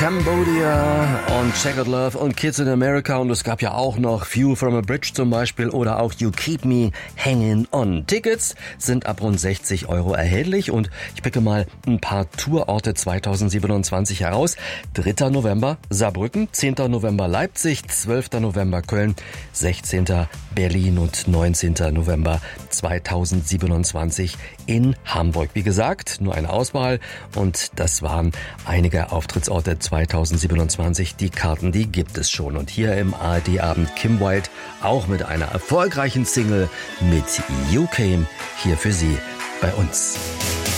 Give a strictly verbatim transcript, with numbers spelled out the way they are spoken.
Cambodia und Checkered Love und Kids in America, und es gab ja auch noch View from a Bridge zum Beispiel oder auch You Keep Me Hanging On. Tickets sind ab rund sechzig Euro erhältlich und ich picke mal ein paar Tourorte zweitausendsiebenundzwanzig heraus. dritter November Saarbrücken, zehnter November Leipzig, zwölfter November Köln, sechzehnter Berlin und neunzehnter November zweitausendsiebenundzwanzig in Hamburg. Wie gesagt, nur eine Auswahl und das waren einige Auftrittsorte zweitausendsiebenundzwanzig. Die Karten, die gibt es schon. Und hier im A R D-Abend Kim Wilde auch mit einer erfolgreichen Single mit You Came hier für Sie bei uns.